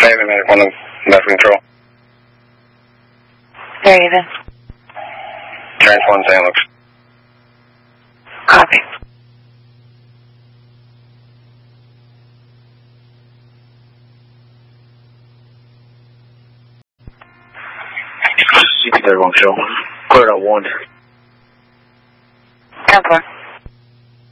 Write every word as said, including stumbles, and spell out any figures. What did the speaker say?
Navy Medic one, left control. Raven. Trans one, Saint Luke's. Copy. C P thirty-one, show. Cleared out one. ten four.